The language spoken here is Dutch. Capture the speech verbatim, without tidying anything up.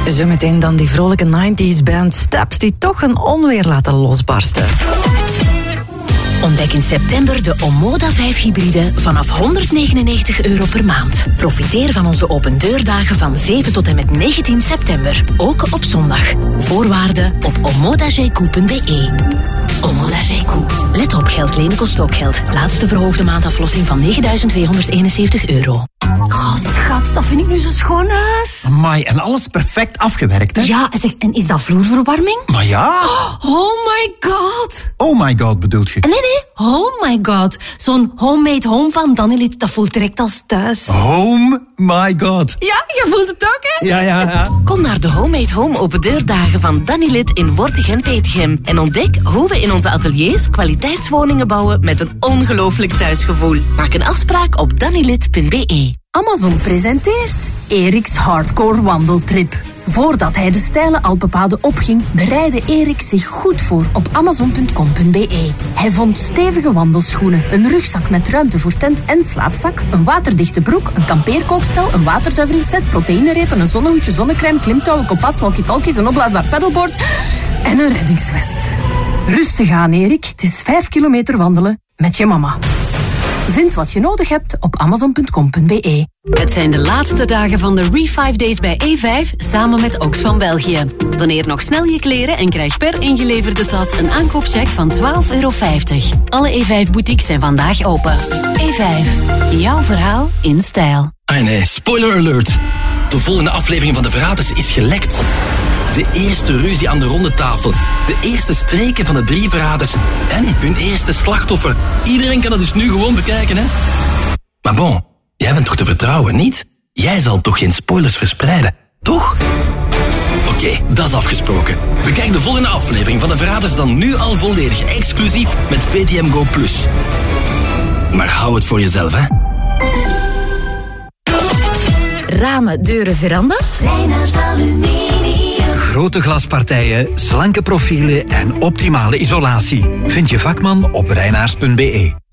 Zometeen dan die vrolijke nineties band Steps die toch een onweer laten losbarsten. Ontdek in september de Omoda vijf hybride vanaf honderdnegenennegentig euro per maand. Profiteer van onze open deurdagen van zeven tot en met negentien september. Ook op zondag. Voorwaarden op omodajq punt be. Omodajq. Let op, geld lenen kost ook geld. Laatste verhoogde maandaflossing van negenduizend tweehonderdeenenzeventig euro. Oh, schat, dat vind ik nu zo schoon huis. Amai, en alles perfect afgewerkt, hè? Ja, zeg, en is dat vloerverwarming? Maar ja. Oh, oh my god. Oh my god, bedoelt je? Nee, nee, oh my god. Zo'n homemade home van Danilit, dat voelt direct als thuis. Home my god. Ja, je voelt het ook, hè? Ja, ja, ja. Kom naar de Homemade Home open deurdagen van Danilit in Wortegem en Petegem. En ontdek hoe we in onze ateliers kwaliteitswoningen bouwen met een ongelooflijk thuisgevoel. Maak een afspraak op danilit punt be. Amazon presenteert Eriks Hardcore Wandeltrip. Voordat hij de steile Alpenpaden opging, bereidde Erik zich goed voor op amazon punt com punt be. Hij vond stevige wandelschoenen, een rugzak met ruimte voor tent en slaapzak, een waterdichte broek, een kampeerkookstel, een waterzuiveringsset, proteïnerepen, een zonnehoedje, zonnecrème, klimtouwen, kompas, walkie-talkies, een opblaasbaar pedalboard en een reddingsvest. Rustig aan, Erik. Het is vijf kilometer wandelen met je mama. Vind wat je nodig hebt op amazon punt com punt be. Het zijn de laatste dagen van de Re vijf Days bij E vijf samen met Oxfam België. Doneer nog snel je kleren en krijg per ingeleverde tas een aankoopcheck van twaalf euro vijftig. Alle E vijf boutiques zijn vandaag open. E vijf, jouw verhaal in stijl. Ah nee, spoiler alert. De volgende aflevering van De Verraders is gelekt. De eerste ruzie aan de ronde tafel. De eerste streken van de drie verraders. En hun eerste slachtoffer. Iedereen kan het dus nu gewoon bekijken, hè? Maar bon, jij bent toch te vertrouwen, niet? Jij zal toch geen spoilers verspreiden, toch? Oké, okay, dat is afgesproken. Bekijk de volgende aflevering van De Verraders dan nu al volledig exclusief met V T M Go plus. Maar hou het voor jezelf, hè? Ramen, deuren, verandas? Reinaars Aluminium. Grote glaspartijen, slanke profielen en optimale isolatie. Vind je vakman op reinaars punt be.